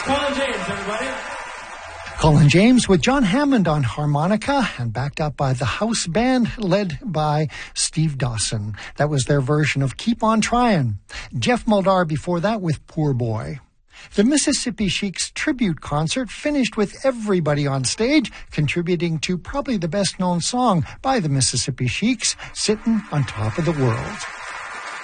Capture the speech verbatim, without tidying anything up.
Colin James, everybody. Colin James with John Hammond on harmonica and backed up by the house band led by Steve Dawson. That was their version of Keep On Trying. Jeff Muldaur before that with Poor Boy. The Mississippi Sheiks tribute concert finished with everybody on stage contributing to probably the best known song by the Mississippi Sheiks, Sittin' on Top of the World.